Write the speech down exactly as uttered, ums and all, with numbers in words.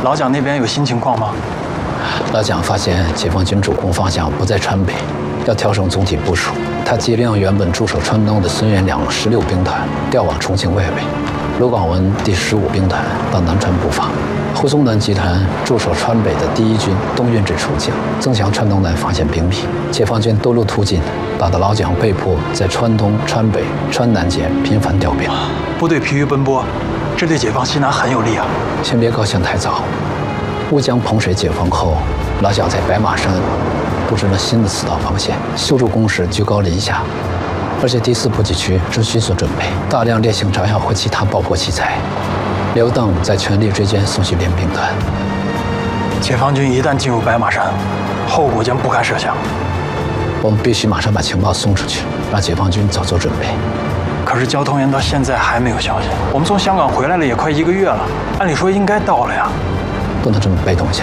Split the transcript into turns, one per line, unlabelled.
老蒋那边有新情况吗？
老蒋发现解放军主攻方向不在川北，要调整总体部署。他急令原本驻守川东的孙元良十六兵团调往重庆外围，卢广文第十五兵团到南川布防。胡宗南集团驻守川北的第一军东运至重庆，增强川东南防线兵力。解放军多路突进，打得老蒋被迫在川东、川北、川南间频繁调兵，
部队疲于奔波，这对解放西南很有利啊。
先别高兴太早。乌江彭水解放后，老蒋在白马山布置了新的四道防线，修筑工事居高临下，而且第四补给区正迅速准备，大量烈性炸药和其他爆破器材。刘邓在全力追歼宋叙联兵团。
解放军一旦进入白马山，后果将不堪设想。
我们必须马上把情报送出去，让解放军早做准备。
可是交通员到现在还没有消息，我们从香港回来了也快一个月了，按理说应该到了呀。
不能这么被动下